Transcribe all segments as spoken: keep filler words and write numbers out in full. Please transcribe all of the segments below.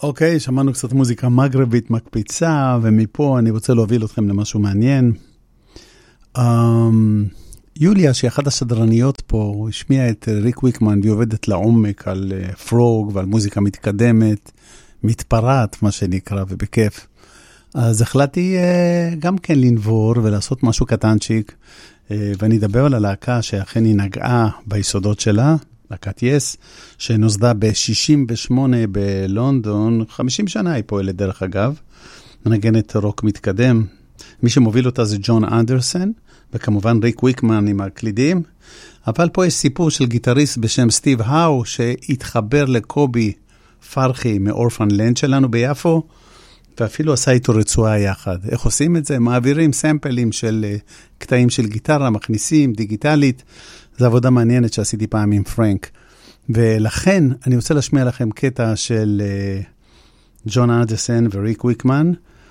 אוקיי, שמענו קצת מוזיקה מגרבית מקפיצה, ומפה אני רוצה להוביל אתכם למשהו מעניין. Um, יוליה, שהיא אחת השדרניות פה, השמיעה את ריק ויקמן, והיא עובדת לעומק על uh, פרוג ועל מוזיקה מתקדמת, מתפרעת, מה שנקרא, ובכיף. אז החלטתי uh, גם כן לנבור ולעשות משהו קטנצ'יק, uh, ואני אדבר על הלהקה שאכן היא נגעה ביסודות שלה, להקת יס, שנוסדה ב-שישים ושמונה בלונדון, חמישים שנה היא פועלת דרך אגב, מנגנת רוק מתקדם. מי שמוביל אותה זה ג'ון אנדרסון, וכמובן ריק ויקמן עם הקלידים, אבל פה יש סיפור של גיטריסט בשם סטיב האו, שהתחבר לקובי פרחי מאורפן לנד שלנו ביפו, ואפילו עשה איתו רצועה יחד. איך עושים את זה? מעבירים סמפלים של קטעים של גיטרה, מכניסים דיגיטלית, זו עבודה מעניינת שעשיתי פעם עם פרנק. ולכן אני רוצה להשמיע לכם קטע של ג'ון אנדרסון וריק ויקמן,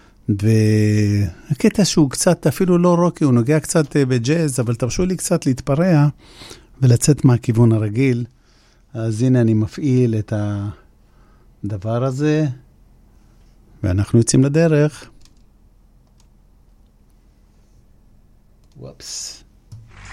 והקטע שהוא קצת, אפילו לא רוקי, הוא נוגע קצת בג'אז, אבל תרשו לי קצת להתפרע ולצאת מהכיוון הרגיל. אז הנה אני מפעיל את הדבר הזה, ואנחנו יוצאים לדרך. וופס.